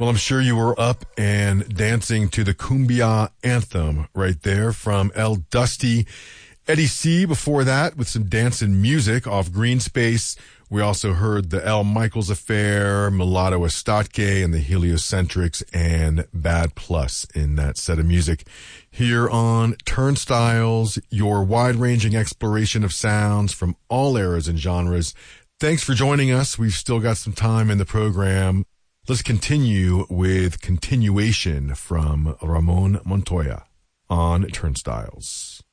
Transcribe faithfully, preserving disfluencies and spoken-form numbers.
Well, I'm sure you were up and dancing to the Cumbia anthem right there from El Dusty. Eddie C before that with some dance and music off Green Space. We also heard the L. Michaels Affair, Mulatto Estatke, and the Heliocentrics, and Bad Plus in that set of music. Here on Turnstiles, your wide-ranging exploration of sounds from all eras and genres. Thanks for joining us. We've still got some time in the program. Let's continue with Continuation from Ramon Montoya on Turnstiles.